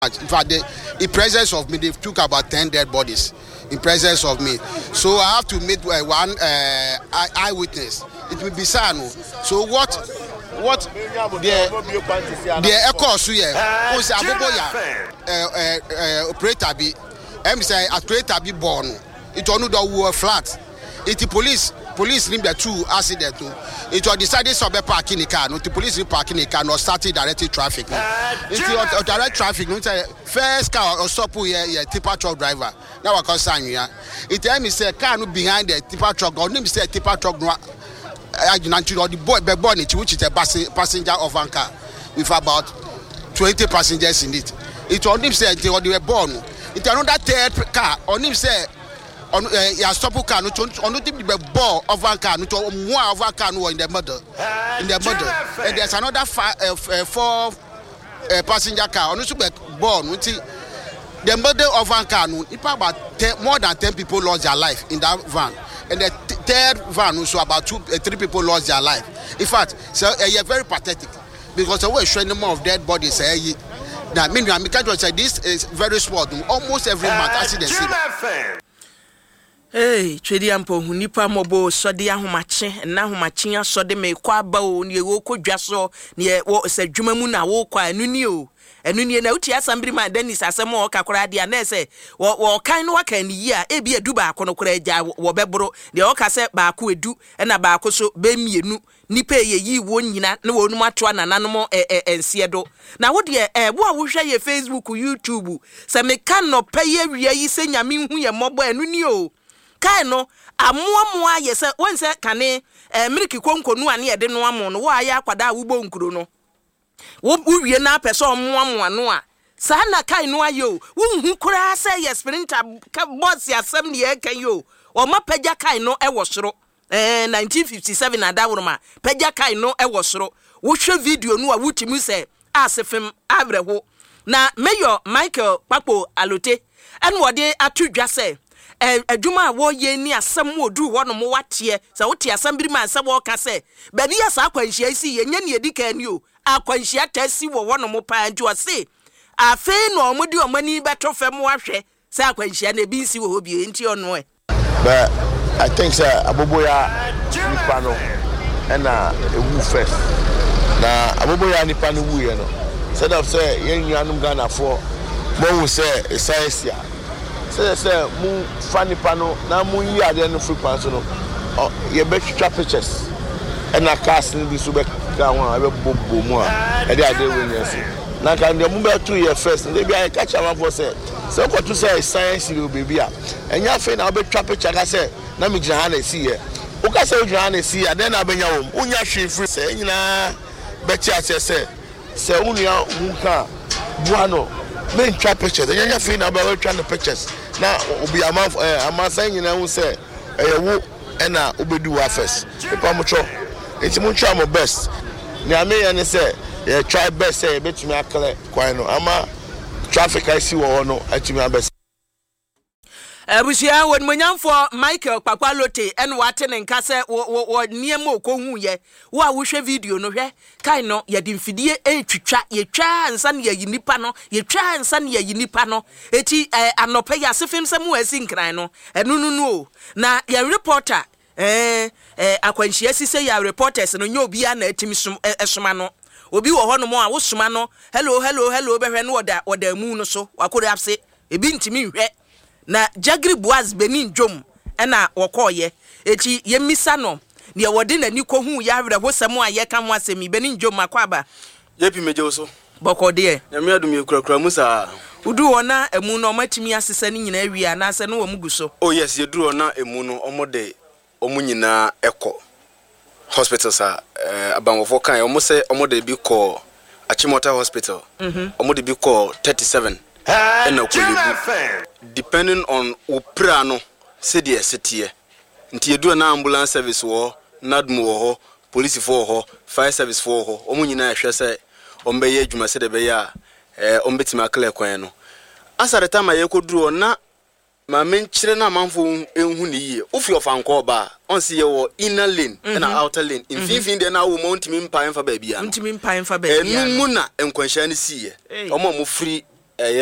In fact, in presence of me, they took about 10 dead bodies in presence of me. So I have to meet one eyewitness. It will be sad. So what the echoes here? Operator be, say operator be born. It only the flat. It police limb the two accident. It was decided to parking the car. No, the police parking the car. No, started directed traffic. It's direct traffic. No, first car or stop here. Tipper truck driver. Now I concern you. It tell me say car no behind the tipper truck. Or name say tipper truck no. The bonnet, which is a passenger of one car with about 20 passengers in it. It on him say they were born. It another third car on him say. Ya stop car no the ball of one car no more of one car no in the middle and there's another 4 passenger car on the ball no the middle of one car no about more than 10 people lost their life in that van, and the third van also about 3 people lost their life. In fact, so you're very pathetic because the way showing more of dead bodies now mean because this is very small almost every month accidents. Hey, Chedi ampo nipa mobo sode ahomache na ahomache asode me kwa ba o ne wo kodwaso ne wo se dwuma mu na wo kwa anuni o anuni na uti asambiri man Dennis asem o kakora dia na se wo kan no waka ni yi a e bi edu ba ko no kora agya wo bebro de o ka se ba ko edu na ba ko so be mienu nipa ye yi wo nyina na wo num ato anananom ensiedo na wo de wo a wo hwe ye Facebook YouTube se me kan no peye wia yi se nyame hu ye mobo anuni o kai no amoamoa yese wonse kane miliki konkonu ane ye de no amo no wo aya kwada wo nkuro no wo wie na pese omoamoa no a sa na kai no ayo wo hu kura se ye sprinter boss yasem ne ye kan yo o ma pagya kai no e wo soro 1957 adawroma pagya kai no e wo soro wo hwe video no a wutimi se asefem abreho na Mayor Michael Kpakpo Alote en wode atudwa se adwuma wo ye ni asem odu ho no mo watie sa wote asem biri man se wo ka se ba bi asa akwanhia isi ye nya ne edika ni o akwanhia tasi wo ho no mo pa nti o se afe no mo di o mani beto fem wahwe se akwanhia na bi nsi wo ho bi nti ono but I think aboboya nipa no na ewu first na aboboya nipa no wu ye no said of say yen nuanum Ghana for mo wu say science ya say mu fani pano na mu yi ade no free pan so no ye be twa pictures and na cast ni bi so be ka won abe bobo mu a e de ade we nyese na kan de mu be 2 year first they be catch am for say so ko to say science you baby a enya fe na be twa picture ka say na me gina na see here o ka say o gina na see here then na be nya wo unya hwe free say nyina be chia say unia unka buano men twa pictures enya fe na be twa the pictures na obi amasan nyina hu say eyewo na obedu wa first people mo tro enti mo try mo best ni ame ne say ye try best say betumi akle kwan no ama traffic I see wo no atumi abes abusia won monyamfo Michael Kpakpo Alote en wate ne nka se wo niemo okohu ye wo a wo hwe video no hwe kai no ye di mfidie etwitwa ye twa ansa ne ye nipa no ye twa ansa ne ye nipa no eti anope ya sefem samu asi nkran no enunu na ye reporter akwanhia sise ya reporters no nya obi a na atimi esoma no obi wo ho no mo a wo soma no hello behwe no oda mu no so wakore apse ebi ntimi hwe na Jagri Boaz Benin Jom ena wokoye eti yemisa no ne wode nani kohu ya hwere hosam a ye ka ho asemi Benin Jom akwaba yepi meje so bokode nyame adum yekura musa udu wona emu no matimi asesa ni nyina awi anase no wamugu so oh yes yeduru wona emu no omode omunyina eko hospital sa abanwofo kan omose omode bi ko Achimota Hospital omode bi ko 37 depending on opera no se de setie nti edu na ambulance service wo nadmu wo police for ho fire service for ho omunyina ahwe se ombe ye adwuma se de be ya ombetima kle kwan no asareta ma ye koduru na ma menchire na manfo enhu ne yie ofi of anko ba onse ye wo inner lane na outer lane in fin de na wo mountimi mpa enfa ba bia ntimi mpa enfa ba bia enu mu na enkwanhia ne siye omo mo free